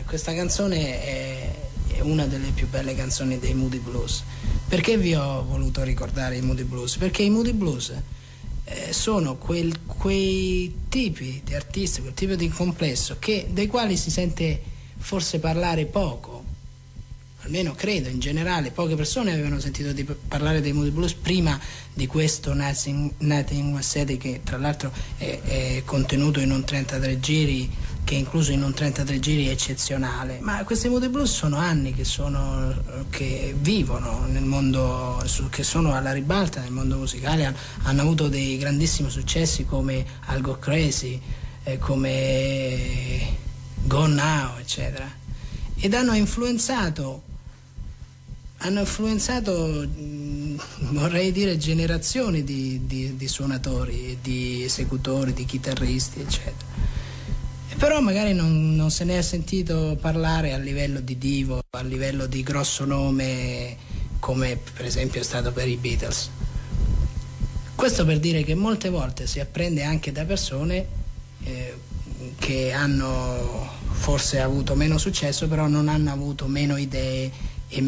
questa canzone è una delle più belle canzoni dei Moody Blues. Perché vi ho voluto ricordare i Moody Blues? Perché i Moody Blues sono quei tipi di artisti, quel tipo di complesso dei quali si sente forse parlare poco. Almeno credo, in generale, poche persone avevano sentito parlare dei Moody Blues prima di questo Nothing Was Said, che tra l'altro è contenuto in un 33 giri, che è incluso in un 33 giri eccezionale. Ma questi Moody Blues sono anni che vivono nel mondo, che sono alla ribalta nel mondo musicale, hanno avuto dei grandissimi successi come I'll Go Crazy, come Go Now, eccetera. Ed hanno influenzato, vorrei dire, generazioni di suonatori, di esecutori, di chitarristi, eccetera. E però magari non se ne è sentito parlare a livello di divo, a livello di grosso nome, come per esempio è stato per i Beatles. Questo per dire che molte volte si apprende anche da persone che hanno forse avuto meno successo, però non hanno avuto meno idee e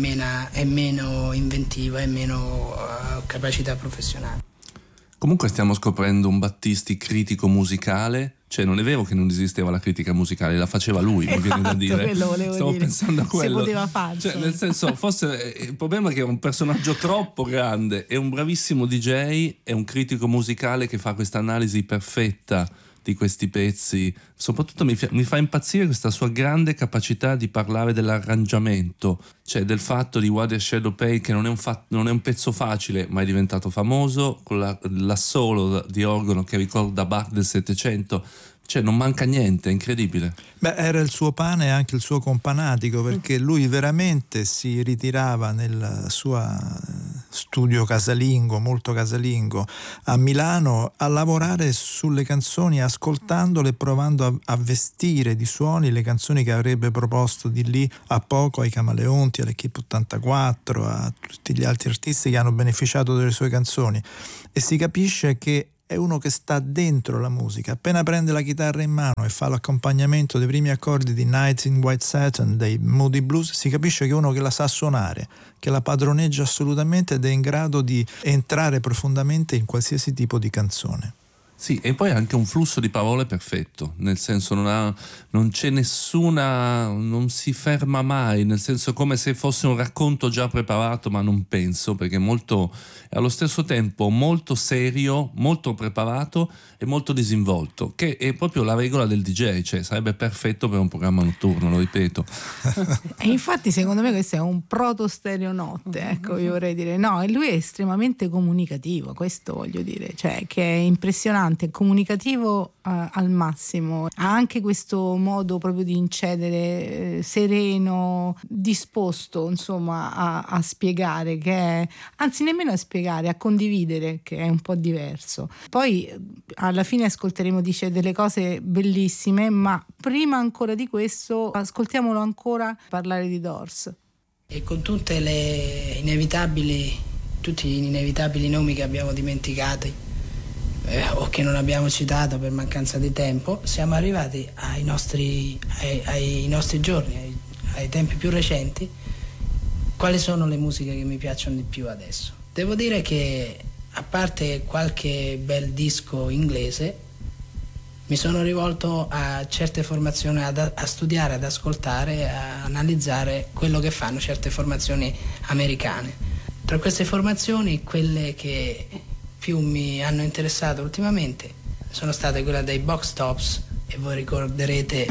meno inventiva e meno capacità professionale. Comunque stiamo scoprendo un Battisti critico musicale, cioè non è vero che non esisteva la critica musicale, la faceva lui, mi viene da dire. Stavo pensando a quello. Si poteva farlo. Cioè, nel senso, forse il problema è che è un personaggio troppo grande, è un bravissimo DJ, è un critico musicale che fa questa analisi perfetta di questi pezzi. Soprattutto mi fa impazzire questa sua grande capacità di parlare dell'arrangiamento, cioè del fatto di What a Shadow Pale, che non è un pezzo facile, ma è diventato famoso, con l'assolo di organo che ricorda Bach del Settecento. Cioè non manca niente, è incredibile. Beh, era il suo pane e anche il suo companatico, perché lui veramente si ritirava nel suo studio casalingo, molto casalingo, a Milano, a lavorare sulle canzoni, ascoltandole e provando a vestire di suoni le canzoni che avrebbe proposto di lì a poco ai Camaleonti, all'Equipe 84, a tutti gli altri artisti che hanno beneficiato delle sue canzoni. E si capisce che è uno che sta dentro la musica. Appena prende la chitarra in mano e fa l'accompagnamento dei primi accordi di Night in White Satin dei Moody Blues, si capisce che è uno che la sa suonare, che la padroneggia assolutamente ed è in grado di entrare profondamente in qualsiasi tipo di canzone. Sì, e poi anche un flusso di parole perfetto, nel senso non c'è nessuna, non si ferma mai, nel senso come se fosse un racconto già preparato, ma non penso, perché è allo stesso tempo molto serio, molto preparato e molto disinvolto, che è proprio la regola del DJ, cioè sarebbe perfetto per un programma notturno, lo ripeto. E infatti secondo me questo è un proto stereonotte, ecco, io vorrei dire, no, e lui è estremamente comunicativo, questo voglio dire, cioè che è impressionante, comunicativo al massimo, ha anche questo modo proprio di incedere sereno, disposto insomma a spiegare, anzi nemmeno a spiegare, a condividere, che è un po' diverso. Poi alla fine ascolteremo, dice delle cose bellissime, ma prima ancora di questo ascoltiamolo ancora parlare di Doors. E con tutti gli inevitabili nomi che abbiamo dimenticato o che non abbiamo citato per mancanza di tempo, siamo arrivati ai nostri giorni, ai tempi più recenti. Quali sono le musiche che mi piacciono di più adesso? Devo dire che, a parte qualche bel disco inglese, mi sono rivolto a certe formazioni, a studiare, ad ascoltare, a analizzare quello che fanno certe formazioni americane. Tra queste formazioni, quelle che più mi hanno interessato ultimamente sono state quelle dei Box Tops, e voi ricorderete